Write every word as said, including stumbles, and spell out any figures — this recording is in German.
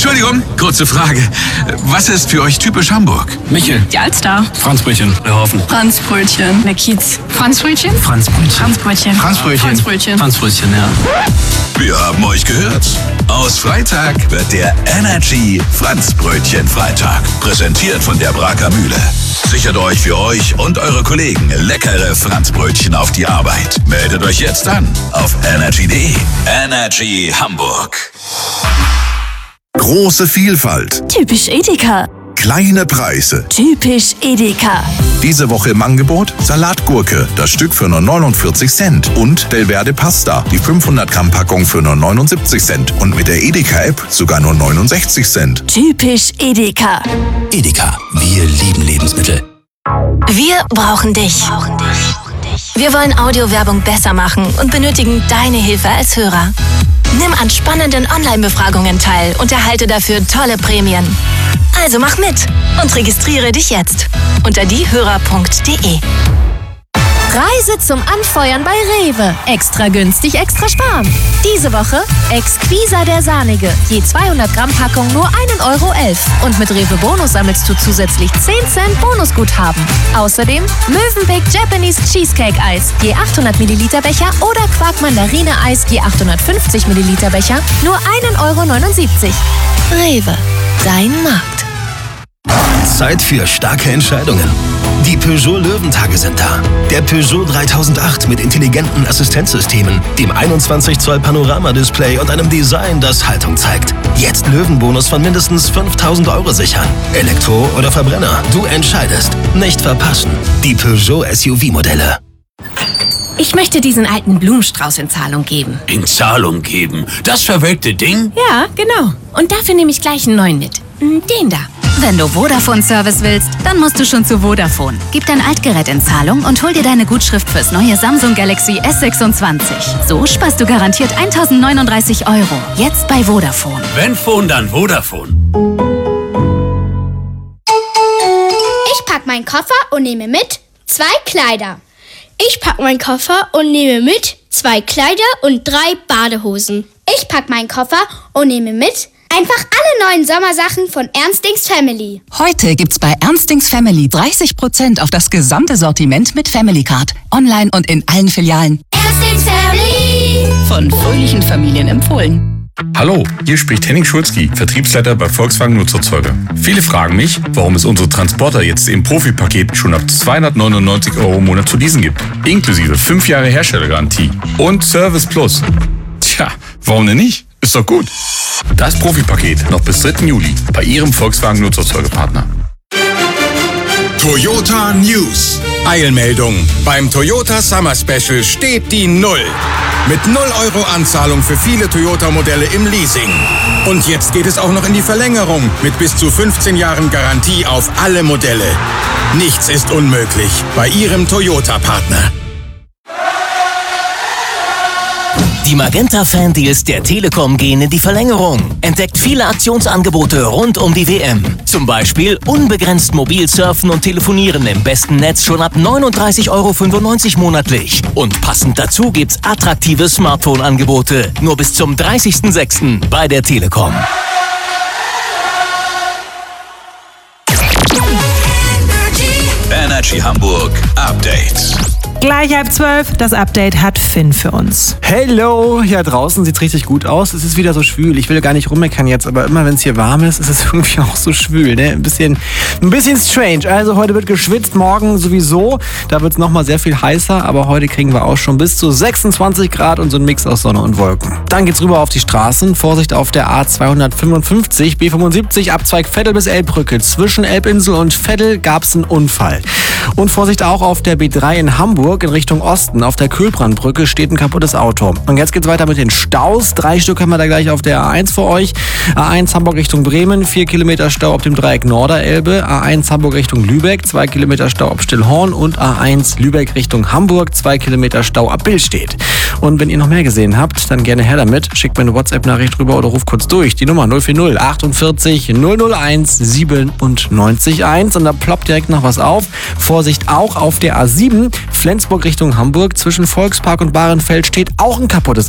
Entschuldigung, kurze Frage. Was ist für euch typisch Hamburg? Michel. Die Alster. Franzbrötchen. Der Hafen. Franzbrötchen. Der Kiez. Franzbrötchen? Franzbrötchen. Franzbrötchen. Franzbrötchen. Franzbrötchen. Franzbrötchen, ja. Wir haben euch gehört. Aus Freitag wird der Energy Franzbrötchen Freitag. Präsentiert von der Braker Mühle. Sichert euch für euch und eure Kollegen leckere Franzbrötchen auf die Arbeit. Meldet euch jetzt an auf energy punkt de. Energy Hamburg. Große Vielfalt. Typisch Edeka. Kleine Preise. Typisch Edeka. Diese Woche im Angebot Salatgurke, das Stück für nur neunundvierzig Cent. Und Delverde Pasta, die fünfhundert Gramm Packung für nur neunundsiebzig Cent. Und mit der Edeka-App sogar nur neunundsechzig Cent. Typisch Edeka. Edeka, wir lieben Lebensmittel. Wir brauchen dich. Wir wollen Audiowerbung besser machen und benötigen deine Hilfe als Hörer. Nimm an spannenden Online-Befragungen teil und erhalte dafür tolle Prämien. Also mach mit und registriere dich jetzt unter diehörer punkt de. Reise zum Anfeuern bei Rewe. Extra günstig, extra sparen. Diese Woche Exquisa der Sahnige. Je zweihundert Gramm Packung nur ein Euro elf. Und mit Rewe Bonus sammelst du zusätzlich zehn Cent Bonusguthaben. Außerdem Mövenpick Japanese Cheesecake Eis. Je achthundert Milliliter Becher oder Quark Mandarine Eis. Je achthundertfünfzig Milliliter Becher. Nur ein Euro neunundsiebzig. Rewe. Dein Markt. Zeit für starke Entscheidungen. Die Peugeot Löwentage sind da. Der Peugeot dreitausendacht mit intelligenten Assistenzsystemen, dem einundzwanzig Zoll Panoramadisplay und einem Design, das Haltung zeigt. Jetzt Löwenbonus von mindestens fünftausend Euro sichern. Elektro oder Verbrenner, du entscheidest. Nicht verpassen. Die Peugeot S U V-Modelle. Ich möchte diesen alten Blumenstrauß in Zahlung geben. In Zahlung geben? Das verwelkte Ding? Ja, genau. Und dafür nehme ich gleich einen neuen mit. Den da. Wenn du Vodafone-Service willst, dann musst du schon zu Vodafone. Gib dein Altgerät in Zahlung und hol dir deine Gutschrift fürs neue Samsung Galaxy S sechsundzwanzig. So sparst du garantiert eintausendneununddreißig Euro. Jetzt bei Vodafone. Wenn Phone, dann Vodafone. Ich pack meinen Koffer und nehme mit zwei Kleider. Ich pack meinen Koffer und nehme mit zwei Kleider und drei Badehosen. Ich pack meinen Koffer und nehme mit einfach alle neuen Sommersachen von Ernstings Family. Heute gibt's bei Ernstings Family dreißig Prozent auf das gesamte Sortiment mit Family Card. Online und in allen Filialen. Ernstings Family. Von fröhlichen Familien empfohlen. Hallo, hier spricht Henning Schulzki, Vertriebsleiter bei Volkswagen Nutzerzeuger. Viele fragen mich, warum es unsere Transporter jetzt im Profipaket schon ab zweihundertneunundneunzig Euro im Monat zu leasen gibt. Inklusive fünf Jahre Herstellergarantie und Service Plus. Tja, warum denn nicht? Ist doch gut. Das Profipaket noch bis dritten Juli bei Ihrem Volkswagen Nutzerzeugerpartner. Toyota News. Eilmeldung. Beim Toyota Summer Special steht die Null. Mit null Euro Anzahlung für viele Toyota-Modelle im Leasing. Und jetzt geht es auch noch in die Verlängerung mit bis zu fünfzehn Jahren Garantie auf alle Modelle. Nichts ist unmöglich bei Ihrem Toyota-Partner. Die Magenta-Fan-Deals der Telekom gehen in die Verlängerung. Entdeckt viele Aktionsangebote rund um die W M. Zum Beispiel unbegrenzt mobil surfen und telefonieren im besten Netz schon ab neununddreißig Euro fünfundneunzig monatlich. Und passend dazu gibt's attraktive Smartphone-Angebote. Nur bis zum dreißigsten sechsten bei der Telekom. Energy Hamburg Update. Gleich halb zwölf, das Update hat Finn für uns. Hello, hier draußen sieht richtig gut aus. Es ist wieder so schwül. Ich will gar nicht rummeckern jetzt, aber immer wenn es hier warm ist, ist es irgendwie auch so schwül. Ne? Ein bisschen, ein bisschen strange. Also heute wird geschwitzt, morgen sowieso. Da wird es nochmal sehr viel heißer, aber heute kriegen wir auch schon bis zu sechsundzwanzig Grad und so ein Mix aus Sonne und Wolken. Dann geht's rüber auf die Straßen. Vorsicht auf der A zweihundertfünfundfünfzig, B fünfundsiebzig, Abzweig Veddel bis Elbbrücke. Zwischen Elbinsel und Veddel gab's einen Unfall. Und Vorsicht auch auf der B drei in Hamburg in Richtung Osten. Auf der Kühlbrandbrücke steht ein kaputtes Auto. Und jetzt geht's weiter mit den Staus. Drei Stück haben wir da gleich auf der A eins für euch. A eins Hamburg Richtung Bremen, vier Kilometer Stau auf dem Dreieck Norderelbe. A eins Hamburg Richtung Lübeck, zwei Kilometer Stau ab Stillhorn. Und A eins Lübeck Richtung Hamburg, zwei Kilometer Stau ab Billstedt. Und wenn ihr noch mehr gesehen habt, dann gerne her damit. Schickt mir eine WhatsApp-Nachricht rüber oder ruft kurz durch. Die Nummer null vier null achtundvierzig null null eins siebenundneunzig eins. Und da ploppt direkt noch was auf. Vorsicht auch auf der A sieben, Flensburg Richtung Hamburg. Zwischen Volkspark und Bahrenfeld steht auch ein kaputtes